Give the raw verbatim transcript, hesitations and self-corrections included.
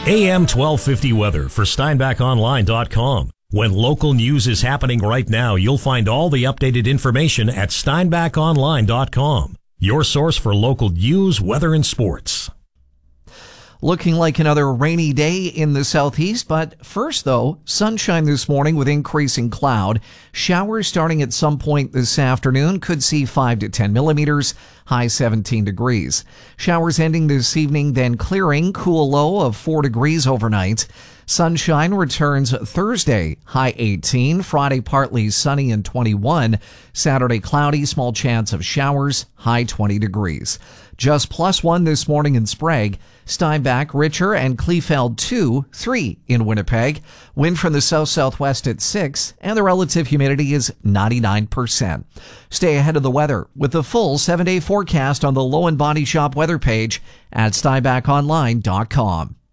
A M twelve fifty weather for Steinbach Online dot com. When local news is happening right now, you'll find all the updated information at Steinbach Online dot com. Your source for local news, weather, and sports. Looking like another rainy day in the southeast, but first, though, sunshine this morning with increasing cloud. Showers starting at some point this afternoon. Could see five to ten millimeters, high seventeen degrees. Showers ending this evening, then clearing, cool low of four degrees overnight. Sunshine returns Thursday, high eighteen. Friday, partly sunny and twenty-one. Saturday, cloudy, small chance of showers, high twenty degrees. Just plus one this morning in Sprague. Steinbach, Richer, and Kleefeld two, three in Winnipeg. Wind from the south-southwest at six, and the relative humidity is ninety-nine percent. Stay ahead of the weather with the full seven-day forecast on the Low and Body Shop weather page at Steinbach Online dot com.